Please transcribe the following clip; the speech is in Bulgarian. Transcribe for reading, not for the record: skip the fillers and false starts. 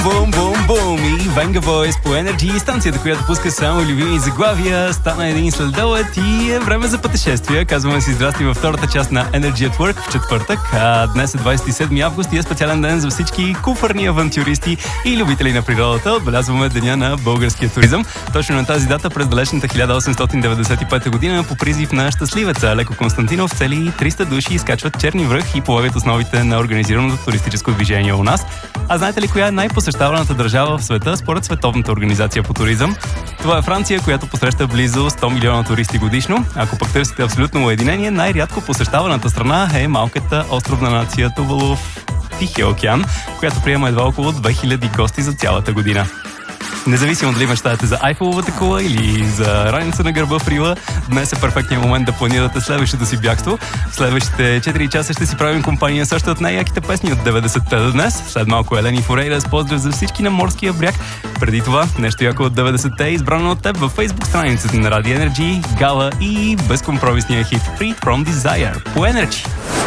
Бум, бум, бум и Venga Boys по Energy, станцията, която пуска само любими заглавия. Стана един следобед и е време за пътешествия. Казваме си здрасти във втората част на Energy at Work в четвъртък. Днес е 27 август и е специален ден за всички куфърни авантюристи и любители на природата. Отбелязваме деня на българския туризъм. Точно на тази дата през далечната 1895 година по призив на щастливеца Леко Константинов цели 300 души изкачват Черни връх и полагат основите на организираното туристическо движение у нас. А знаете ли коя е най-посещаваната държава в света според Световната организация по туризъм? Това е Франция, която посреща близо 100 милиона туристи годишно. Ако пък търсите абсолютно уединение, най-рядко посещаваната страна е малката островна нация Тувалу в Тихия океан, която приема едва около 2000 гости за цялата година. Независимо дали мечтаете за Айфеловата кула или за раница на гърба в Рила, днес е перфектният момент да планирате следващото си бягство. В следващите 4 часа ще си правим компания също от най-яките песни от 90-те до днес. След малко Елени Форейра с поздрав за всички на морския бряг. Преди това, нещо яко от 90-те е избрано от теб във Facebook страницата на Radio Energy, Гала и безкомпромисния хит Free From Desire по Energy.